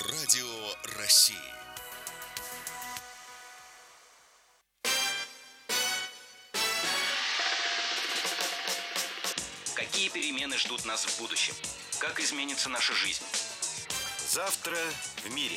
Радио России. Какие перемены ждут нас в будущем? Как изменится наша жизнь? Завтра в мире.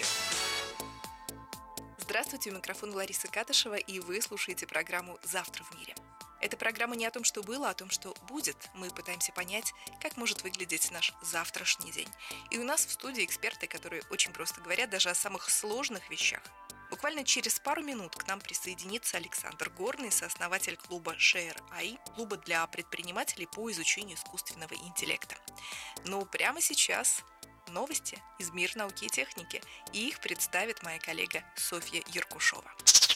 Здравствуйте, у микрофона Лариса Катышева, и вы слушаете программу «Завтра в мире». Эта программа не о том, что было, а о том, что будет. Мы пытаемся понять, как может выглядеть наш завтрашний день. И у нас в студии эксперты, которые очень просто говорят даже о самых сложных вещах. Буквально через пару минут к нам присоединится Александр Горный, сооснователь клуба Share AI, клуба для предпринимателей по изучению искусственного интеллекта. Но прямо сейчас новости из мира науки и техники, и их представит моя коллега Софья Яркушова.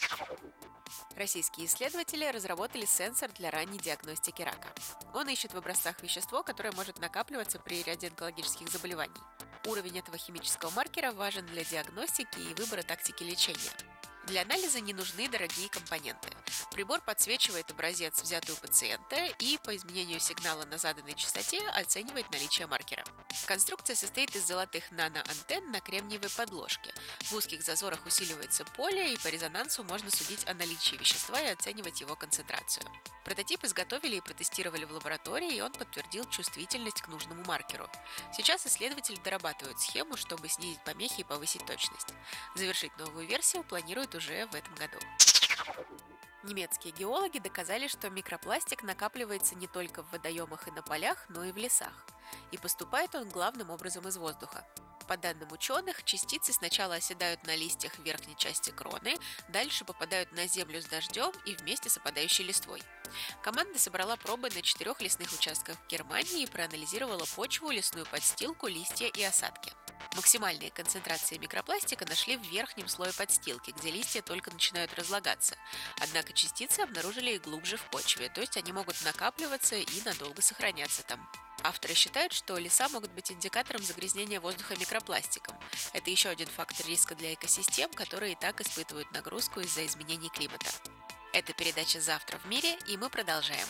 Российские исследователи разработали сенсор для ранней диагностики рака. Он ищет в образцах вещество, которое может накапливаться при ряде онкологических заболеваний. Уровень этого химического маркера важен для диагностики и выбора тактики лечения. Для анализа не нужны дорогие компоненты. Прибор подсвечивает образец, взятый у пациента, и по изменению сигнала на заданной частоте оценивает наличие маркера. Конструкция состоит из золотых наноантенн на кремниевой подложке. В узких зазорах усиливается поле, и по резонансу можно судить о наличии вещества и оценивать его концентрацию. Прототип изготовили и протестировали в лаборатории, и он подтвердил чувствительность к нужному маркеру. Сейчас исследователи дорабатывают схему, чтобы снизить помехи и повысить точность. Завершить новую версию планируют уже в этом году. Немецкие геологи доказали, что микропластик накапливается не только в водоемах и на полях, но и в лесах. И поступает он главным образом из воздуха. По данным ученых, частицы сначала оседают на листьях в верхней части кроны, дальше попадают на землю с дождем и вместе с опадающей листвой. Команда собрала пробы на 4 лесных участках в Германии и проанализировала почву, лесную подстилку, листья и осадки. Максимальные концентрации микропластика нашли в верхнем слое подстилки, где листья только начинают разлагаться. Однако частицы обнаружили и глубже в почве, то есть они могут накапливаться и надолго сохраняться там. Авторы считают, что леса могут быть индикатором загрязнения воздуха микропластиком. Это еще один фактор риска для экосистем, которые и так испытывают нагрузку из-за изменений климата. Это передача «Завтра в мире», и мы продолжаем.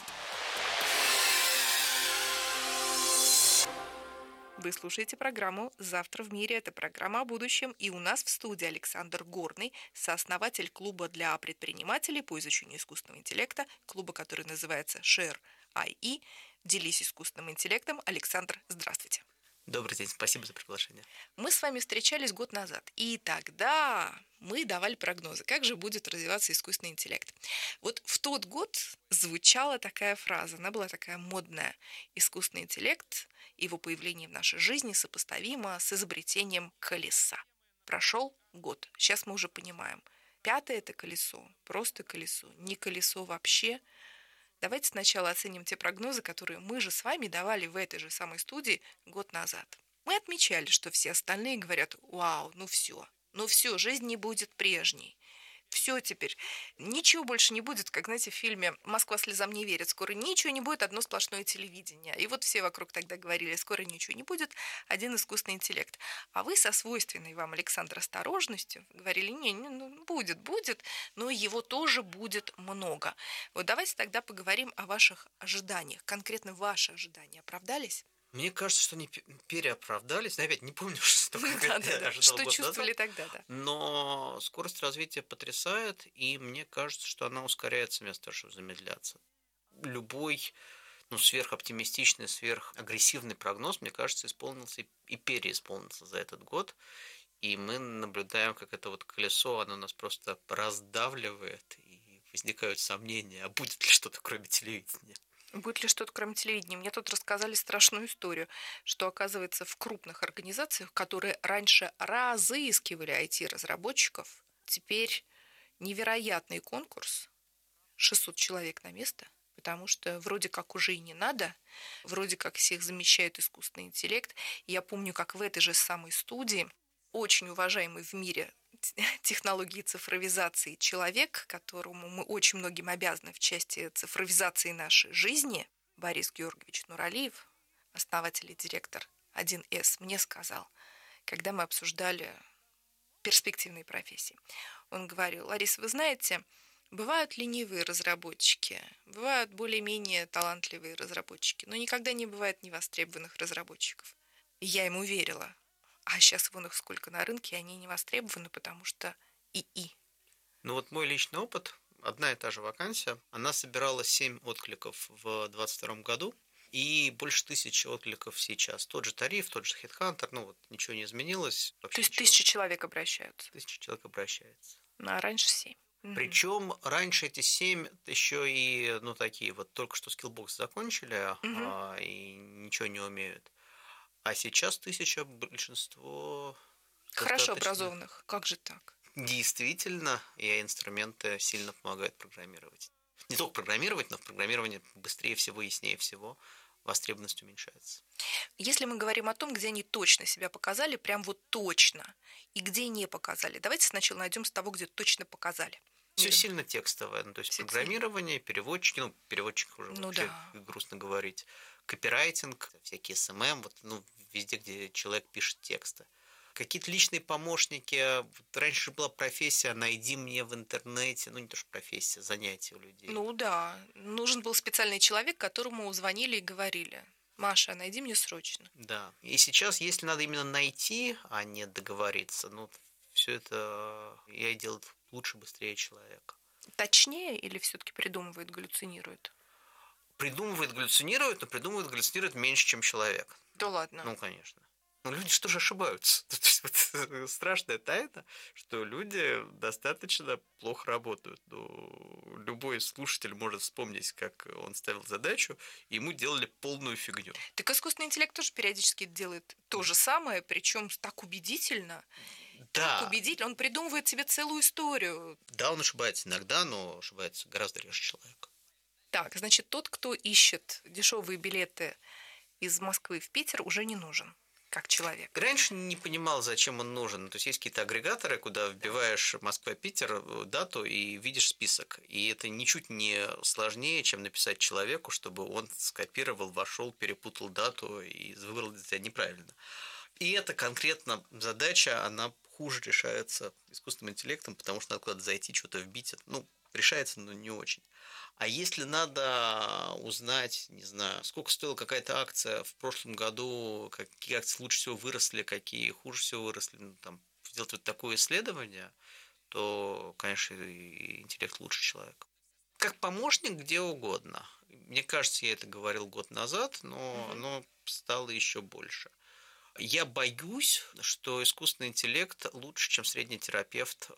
Вы слушаете программу «Завтра в мире». Это программа о будущем. И у нас в студии Александр Горный, сооснователь клуба для предпринимателей по изучению искусственного интеллекта, клуба, который называется Share AI. Делись искусственным интеллектом. Александр, здравствуйте. Добрый день, спасибо за приглашение. Мы с вами встречались год назад, и тогда мы давали прогнозы, как же будет развиваться искусственный интеллект. Вот в тот год звучала такая фраза, она была такая модная. Искусственный интеллект, его появление в нашей жизни сопоставимо с изобретением колеса. Прошел год, сейчас мы уже понимаем. 5-е это колесо, просто колесо, не колесо вообще. Давайте сначала оценим те прогнозы, которые мы же с вами давали в этой же самой студии год назад. Мы отмечали, что все остальные говорят: вау, ну все, жизнь не будет прежней. Все теперь, ничего больше не будет, как, знаете, в фильме «Москва слезам не верит», скоро ничего не будет, одно сплошное телевидение. И вот все вокруг тогда говорили: скоро ничего не будет, один искусственный интеллект. А вы со свойственной вам, Александр, осторожностью говорили: ну, будет, но его тоже будет много. Вот давайте тогда поговорим о ваших ожиданиях. Конкретно ваши ожидания оправдались? Мне кажется, что они переоправдались. Я опять не помню, что конкретно я ожидал Что год чувствовали назад. тогда, да. Но скорость развития потрясает, и мне кажется, что она ускоряется вместо того, чтобы замедляться. Любой сверхоптимистичный, сверхагрессивный прогноз, мне кажется, исполнился и переисполнился за этот год. И мы наблюдаем, как это вот колесо, оно нас просто раздавливает, и возникают сомнения, а будет ли что-то кроме телевидения. Будет ли что-то кроме телевидения? Мне тут рассказали страшную историю, что, оказывается, в крупных организациях, которые раньше разыскивали IT-разработчиков, теперь невероятный конкурс, 600 человек на место, потому что вроде как уже и не надо, вроде как всех замещает искусственный интеллект. Я помню, как в этой же самой студии очень уважаемый в мире технологии цифровизации человек, которому мы очень многим обязаны в части цифровизации нашей жизни, Борис Георгиевич Нуралиев, основатель и директор 1С, мне сказал, когда мы обсуждали перспективные профессии. Он говорил: Лариса, вы знаете, бывают ленивые разработчики, бывают более-менее талантливые разработчики, но никогда не бывает невостребованных разработчиков. И я ему верила. А сейчас вон их сколько на рынке, они не востребованы, потому что ИИ. Ну вот мой личный опыт, одна и та же вакансия, она собирала 7 откликов в 2022 году и больше 1000 откликов сейчас. Тот же тариф, тот же HeadHunter, ну вот ничего не изменилось. То есть 1000 человек обращаются, 1000 человек обращается. а раньше 7. Причем раньше эти 7 еще и, ну, такие вот только что скиллбокс закончили и ничего не умеют. А сейчас 1000 большинство Хорошо достаточно. образованных. Как же так? Действительно, и инструменты сильно помогают программировать. Не только программировать, но в программировании быстрее всего, яснее всего востребованность уменьшается. Если мы говорим о том, где они точно себя показали, прям вот точно, и где не показали, давайте сначала найдем с того, где точно показали. Все сильно текстовое, ну, то есть Все программирование, переводчики, ну, переводчик уже Ну вообще да. грустно говорить, копирайтинг, всякие СММ, вот, ну, везде, где человек пишет тексты. Какие-то личные помощники. Вот раньше была профессия «найди мне в интернете». Ну, не то, что профессия, занятие у людей. Ну да, нужен был специальный человек, которому звонили и говорили: Маша, найди мне срочно. Да. И сейчас, если надо именно найти, а не договориться, ну, все это я делаю лучше, быстрее человека. Точнее или все-таки придумывает, галлюцинирует? Придумывает, галлюцинирует, но придумывает, галлюцинирует меньше, чем человек. Да ладно. Ну, конечно. Но люди что же ошибаются? То есть, вот, страшная тайна, что люди достаточно плохо работают. Ну, любой слушатель может вспомнить, как он ставил задачу, и ему делали полную фигню. Так искусственный интеллект тоже периодически делает то же самое, причем так убедительно. Так Да, убедительно. Он придумывает себе целую историю. да, он ошибается иногда, но ошибается гораздо реже человека. Так, значит, тот, кто ищет дешевые билеты из Москвы в Питер, уже не нужен как человек. Раньше не понимал, зачем он нужен. То есть есть какие-то агрегаторы, куда вбиваешь Москва-Питер, дату и видишь список. И это ничуть не сложнее, чем написать человеку, чтобы он скопировал, вошел, перепутал дату и выбрал для тебя неправильно. И эта конкретно задача, она хуже решается искусственным интеллектом, потому что надо куда-то зайти, что-то вбить. Ну, решается, но не очень. А если надо узнать, не знаю, сколько стоила какая-то акция в прошлом году, какие акции лучше всего выросли, какие хуже всего выросли, ну, там, сделать вот такое исследование, то, конечно, интеллект лучше человека. Как помощник где угодно. Мне кажется, я это говорил год назад, но оно стало еще больше. Я боюсь, что искусственный интеллект лучше, чем средний терапевт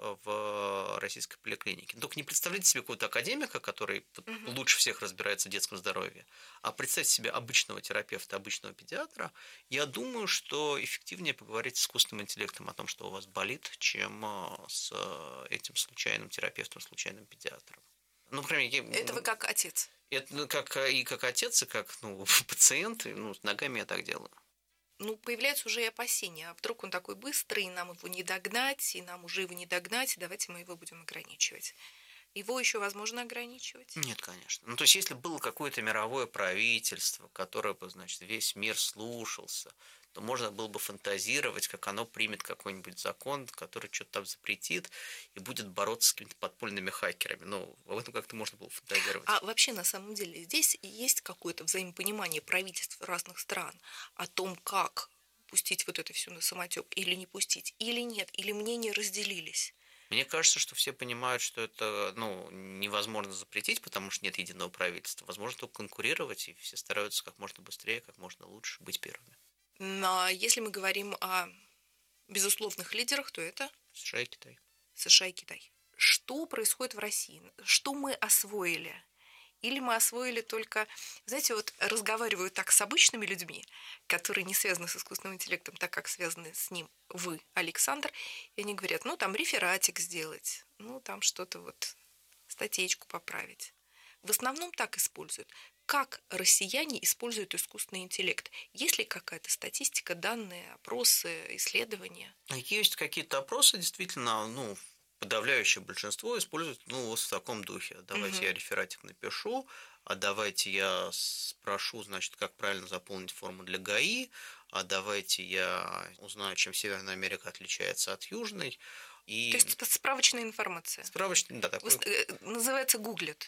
в российской поликлинике. Только не представляйте себе какого-то академика, который лучше всех разбирается в детском здоровье, а представьте себе обычного терапевта, обычного педиатра. Я думаю, что эффективнее поговорить с искусственным интеллектом о том, что у вас болит, чем с этим случайным терапевтом, случайным педиатром. Ну, например, Это вы как отец? Это как отец, и как пациент, с ногами я так делаю. Ну, появляются уже и опасения. А вдруг он такой быстрый, и нам его не догнать, и нам уже его не догнать, давайте мы его будем ограничивать. Его еще возможно ограничивать? Нет, конечно. Ну, то есть, если было какое-то мировое правительство, которое бы, значит, весь мир слушался, то можно было бы фантазировать, как оно примет какой-нибудь закон, который что-то там запретит и будет бороться с какими-то подпольными хакерами. Ну, об этом как-то можно было фантазировать. А вообще, на самом деле, здесь есть какое-то взаимопонимание правительств разных стран о том, как пустить вот это все на самотек или не пустить, или нет, или мнения разделились. Мне кажется, что все понимают, что это невозможно запретить, потому что нет единого правительства. Возможно только конкурировать, и все стараются как можно быстрее, как можно лучше быть первыми. Но если мы говорим о безусловных лидерах, то это США и Китай. США и Китай. Что происходит в России? Что мы освоили? Или мы освоили только... Знаете, вот разговариваю так с обычными людьми, которые не связаны с искусственным интеллектом, так как связаны с ним вы, Александр, и они говорят, там рефератик сделать, там что-то вот, статейку поправить. В основном так используют. Как россияне используют искусственный интеллект? Есть ли какая-то статистика, данные, опросы, исследования? Есть какие-то опросы, действительно, подавляющее большинство используют, вот в таком духе. Давайте я рефератик напишу, а давайте я спрошу, значит, как правильно заполнить форму для ГАИ, а давайте я узнаю, чем Северная Америка отличается от Южной. То есть справочная информация? Справочная, да. Такой... Называется гуглят.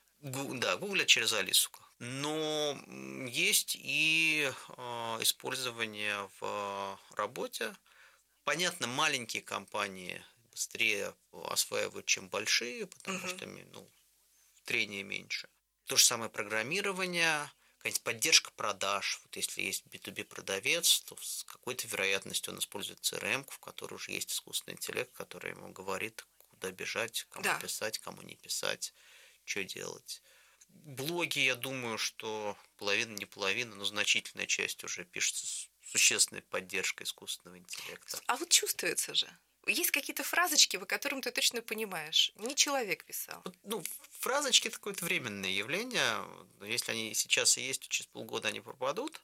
Да, гуглят через Алису. Но есть и использование в работе. Понятно, маленькие компании быстрее осваивают, чем большие, потому что трения меньше. То же самое программирование, какая-нибудь поддержка продаж. Вот если есть B2B продавец, то с какой-то вероятностью он использует CRM, в которой уже есть искусственный интеллект, который ему говорит, куда бежать, кому писать, кому не писать, что делать. Блоги, я думаю, что половина, не половина, но значительная часть уже пишется с существенной поддержкой искусственного интеллекта. А вот чувствуется же. Есть какие-то фразочки, по которым ты точно понимаешь. Не человек писал. Фразочки – это какое-то временное явление. Если они сейчас и есть, то через полгода они пропадут.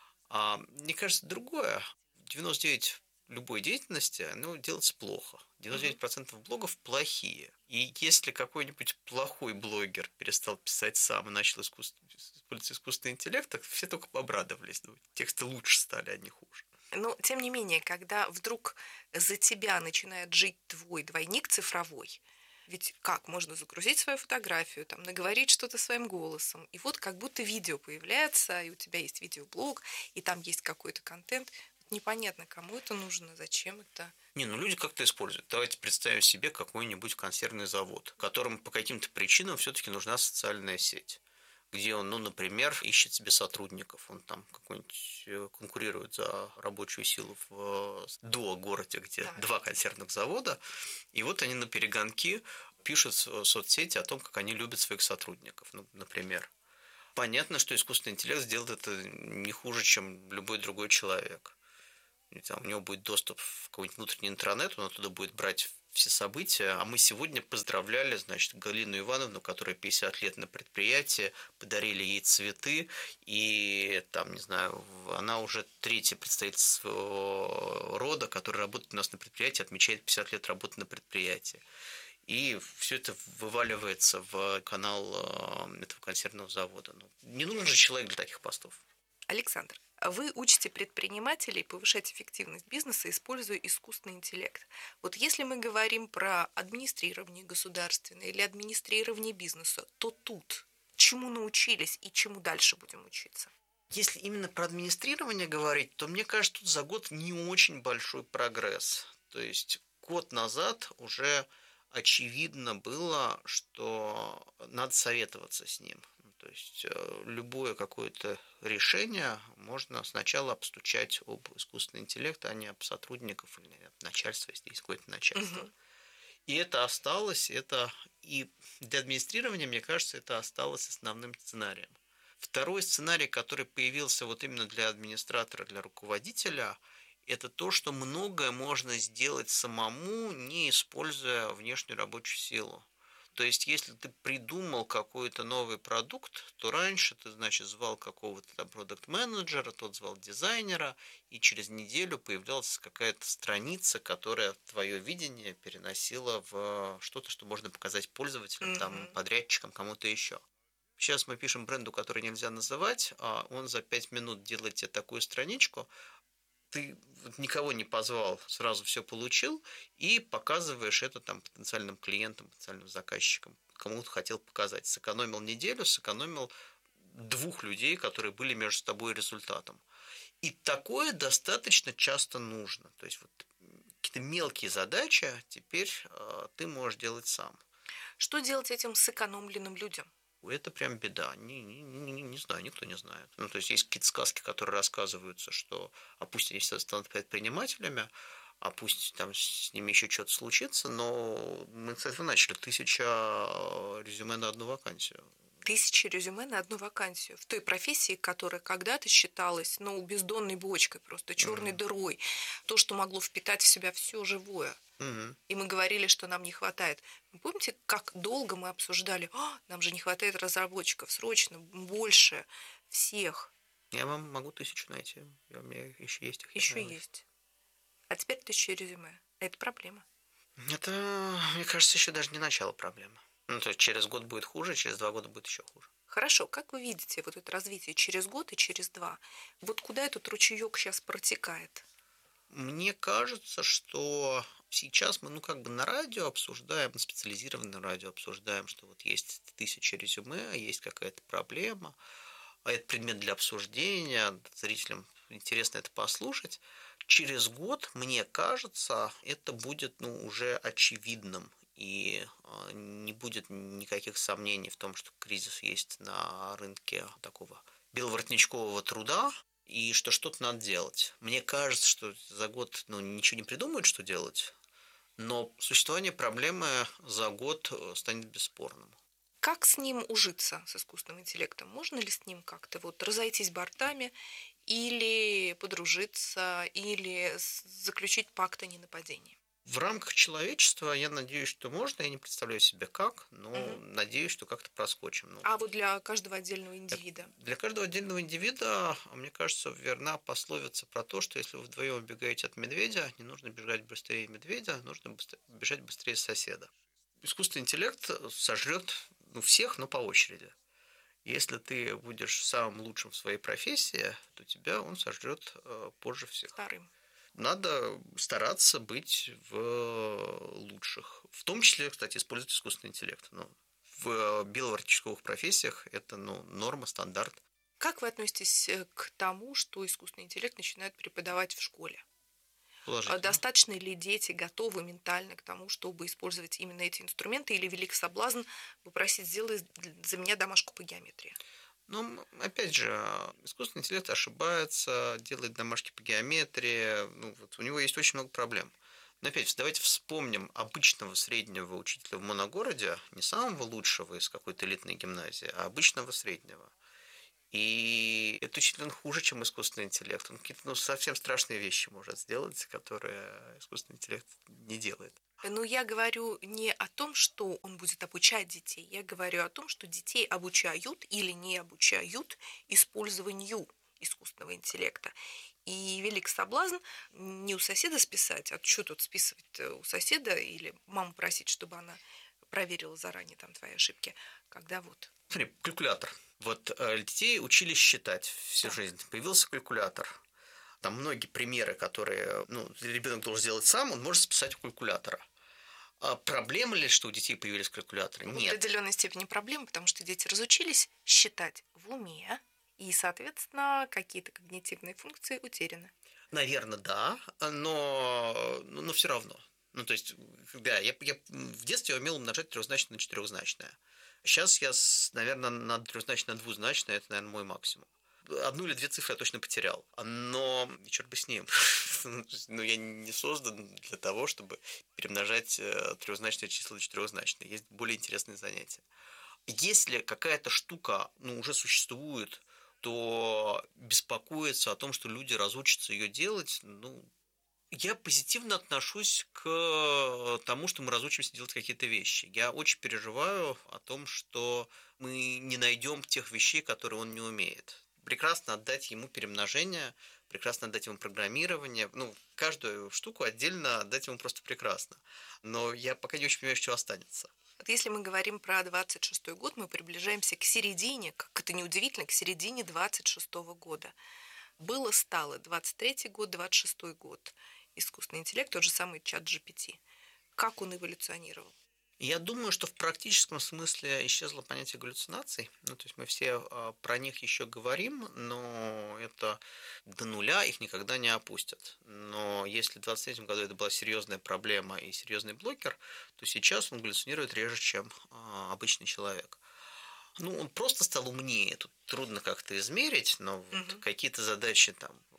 Мне кажется, другое. 99% любой деятельности, делается плохо. 99% блогов плохие. И если какой-нибудь плохой блогер перестал писать сам и начал использовать искусственный интеллект, так все только обрадовались. Тексты лучше стали, а не хуже. Но, тем не менее, когда вдруг за тебя начинает жить твой двойник цифровой, ведь как можно загрузить свою фотографию, наговорить что-то своим голосом, и вот как будто видео появляется, и у тебя есть видеоблог, и там есть какой-то контент. Непонятно, кому это нужно, зачем это. Люди как-то используют. Давайте представим себе какой-нибудь консервный завод, которому по каким-то причинам все-таки нужна социальная сеть, где он, например, ищет себе сотрудников. Он там какой-нибудь конкурирует за рабочую силу в городе, где два консервных завода. И вот они на перегонки пишут в соцсети о том, как они любят своих сотрудников, например. Понятно, что искусственный интеллект сделает это не хуже, чем любой другой человек. У него будет доступ в какой-нибудь внутренний интернет, он оттуда будет брать все события. А мы сегодня поздравляли, Галину Ивановну, которая 50 лет на предприятии, подарили ей цветы, и она уже третья представитель своего рода, который работает у нас на предприятии, отмечает 50 лет работы на предприятии. И все это вываливается в канал этого консервного завода. Не нужен же человек для таких постов. Александр, вы учите предпринимателей повышать эффективность бизнеса, используя искусственный интеллект. Вот если мы говорим про администрирование государственное или администрирование бизнеса, то тут чему научились и чему дальше будем учиться? Если именно про администрирование говорить, то мне кажется, тут за год не очень большой прогресс. То есть год назад уже очевидно было, что надо советоваться с ним. То есть любое какое-то решение можно сначала обстучать об искусственный интеллект, а не об сотрудников или об начальстве, если есть какое-то начальство. И это осталось, и для администрирования, мне кажется, это осталось основным сценарием. Второй сценарий, который появился вот именно для администратора, для руководителя, это то, что многое можно сделать самому, не используя внешнюю рабочую силу. То есть, если ты придумал какой-то новый продукт, то раньше ты, звал какого-то продакт-менеджера, тот звал дизайнера, и через неделю появлялась какая-то страница, которая твое видение переносила в что-то, что можно показать пользователям, подрядчикам, кому-то еще. Сейчас мы пишем бренду, который нельзя называть, а он за 5 минут делает тебе такую страничку, ты никого не позвал, сразу все получил и показываешь это потенциальным клиентам, потенциальным заказчикам, кому-то хотел показать. Сэкономил неделю, сэкономил 2 людей, которые были между тобой результатом. И такое достаточно часто нужно. То есть какие-то мелкие задачи теперь ты можешь делать сам. Что делать этим сэкономленным людям? Это прям беда. Не знаю, никто не знает. То есть есть какие-то сказки, которые рассказываются, что пусть они все станут предпринимателями, а пусть с ними еще что-то случится, но мы, кстати, начали 1000 резюме на одну вакансию. 1000 резюме на одну вакансию в той профессии, которая когда-то считалась, бездонной бочкой, просто черной дырой. То, что могло впитать в себя все живое. И мы говорили, что нам не хватает. Вы помните, как долго мы обсуждали, нам же не хватает разработчиков, срочно, больше всех. Я вам могу 1000 найти. У меня еще есть их. Еще есть. А теперь 1000 резюме. Это проблема. Это, мне кажется, еще даже не начало проблемы. То есть через год будет хуже, через 2 года будет еще хуже. Хорошо, как вы видите вот это развитие через год и через 2? Вот куда этот ручеек сейчас протекает? Мне кажется, что сейчас мы, на радио обсуждаем, на специализированном радио обсуждаем, что вот есть 1000 резюме, есть какая-то проблема, а это предмет для обсуждения, зрителям интересно это послушать. Через год, мне кажется, это будет уже очевидным. И не будет никаких сомнений в том, что кризис есть на рынке такого беловоротничкового труда, и что что-то надо делать. Мне кажется, что за год ничего не придумают, что делать, но существование проблемы за год станет бесспорным. Как с ним ужиться, с искусственным интеллектом? Можно ли с ним как-то разойтись бортами или подружиться, или заключить пакт о ненападении? В рамках человечества я надеюсь, что можно, я не представляю себе как, но надеюсь, что как-то проскочим. А для каждого отдельного индивида? Для каждого отдельного индивида, мне кажется, верна пословица про то, что если вы вдвоем убегаете от медведя, не нужно бежать быстрее медведя, нужно бежать быстрее соседа. Искусственный интеллект сожрет всех, но по очереди. Если ты будешь самым лучшим в своей профессии, то тебя он сожрет позже всех. Вторым. Надо стараться быть в лучших. В том числе, кстати, использовать искусственный интеллект. В беловоротничковых профессиях это норма, стандарт. Как вы относитесь к тому, что искусственный интеллект начинает преподавать в школе? Достаточно ли дети готовы ментально к тому, чтобы использовать именно эти инструменты, или велик соблазн попросить сделать за меня домашку по геометрии? Опять же, искусственный интеллект ошибается, делает домашки по геометрии, у него есть очень много проблем. Но опять, давайте вспомним обычного среднего учителя в моногороде, не самого лучшего из какой-то элитной гимназии, а обычного среднего. И этот учитель, он хуже, чем искусственный интеллект. Он какие-то совсем страшные вещи может сделать, которые искусственный интеллект не делает. Я говорю не о том, что он будет обучать детей. Я говорю о том, что детей обучают или не обучают использованию искусственного интеллекта. И велик соблазн не у соседа списать, а что тут списывать у соседа, или маму просить, чтобы она проверила заранее твои ошибки, когда Смотри, калькулятор. Детей учили считать всю жизнь. Появился калькулятор. Там многие примеры, которые ребенок должен сделать сам, он может списать у калькулятора. А проблема ли, что у детей появились калькуляторы? Нет. В определенной степени проблема, потому что дети разучились считать в уме, и, соответственно, какие-то когнитивные функции утеряны. Наверное, да, но все равно. Я в детстве умел умножать трехзначное на четырехзначное. Сейчас я, наверное, на трехзначное, на двузначное, это, наверное, мой максимум. 1 или 2 цифры я точно потерял. Но черт бы с ним. Я не создан для того, чтобы перемножать трехзначные числа на четырехзначные. Есть более интересные занятия. Если какая-то штука уже существует, то беспокоиться о том, что люди разучатся ее делать, я позитивно отношусь к тому, что мы разучимся делать какие-то вещи. Я очень переживаю о том, что мы не найдем тех вещей, которые он не умеет. Прекрасно отдать ему перемножение, прекрасно отдать ему программирование. Каждую штуку отдельно отдать ему просто прекрасно. Но я пока не очень понимаю, что останется. Если мы говорим про 26-й год, мы приближаемся к середине, как это неудивительно, к середине 26-го года. Стало 23-й год, 26-й год. Искусственный интеллект, тот же самый чат GPT. Как он эволюционировал? Я думаю, что в практическом смысле исчезло понятие галлюцинаций. Мы все про них еще говорим, но это до нуля их никогда не опустят. Но если в 2023 году это была серьезная проблема и серьезный блокер, то сейчас он галлюцинирует реже, чем обычный человек. Он просто стал умнее. Тут трудно как-то измерить, но какие-то задачи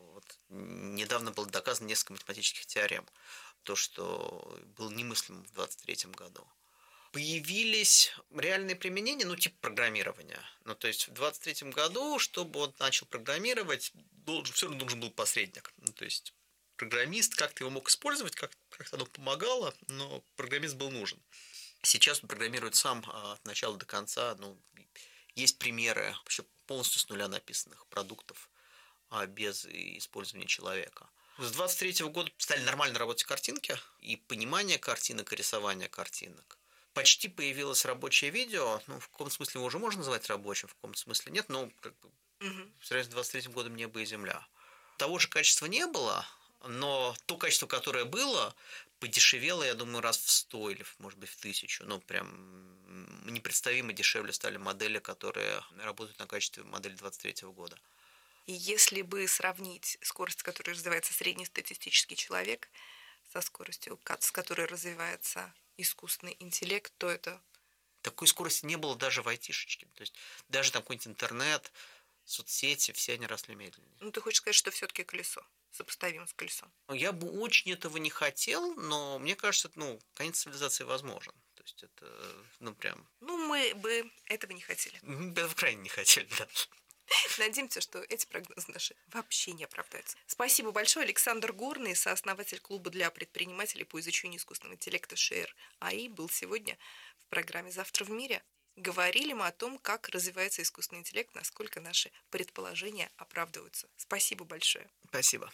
недавно было доказано несколько математических теорем. То, что было немыслимо в 2023 году. Появились реальные применения, типа программирования. В 2023 году, чтобы он начал программировать, все равно нужен был посредник. Программист как-то его мог использовать, как-то оно помогало, но программист был нужен. Сейчас он программирует сам от начала до конца. Есть примеры вообще полностью с нуля написанных продуктов без использования человека. С 2023 года стали нормально работать картинки, и понимание картинок, и рисование картинок. Почти появилось рабочее видео. В каком смысле его уже можно назвать рабочим, в каком смысле нет. В сравнении с 2023 годом небо и земля. Того же качества не было, но то качество, которое было, подешевело, я думаю, раз в 100 или, может быть, в 1000. Прям непредставимо дешевле стали модели, которые работают на качестве модели 2023 года. И если бы сравнить скорость, с которой развивается среднестатистический человек, со скоростью, с которой развивается искусственный интеллект, то это... Такой скорости не было даже в айтишечке. То есть даже там какой-нибудь интернет, соцсети, все они росли медленнее. Ну, ты хочешь сказать, что все-таки колесо сопоставимо с колесом? Я бы очень этого не хотел, но мне кажется, конец цивилизации возможен. То есть это, прям... Ну, мы бы этого не хотели. В крайне не хотели, да. Надеемся, что эти прогнозы наши вообще не оправдаются. Спасибо большое. Александр Горный, сооснователь клуба для предпринимателей по изучению искусственного интеллекта Share AI, был сегодня в программе «Завтра в мире». Говорили мы о том, как развивается искусственный интеллект, насколько наши предположения оправдываются. Спасибо большое. Спасибо.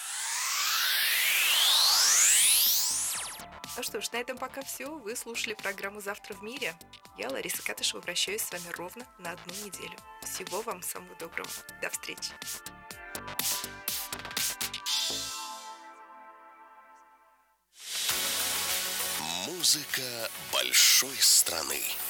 Ну что ж, на этом пока все. Вы слушали программу «Завтра в мире». Я, Лариса Катышева, прощаюсь с вами ровно на 1 неделю. Всего вам самого доброго. До встречи. Музыка большой страны.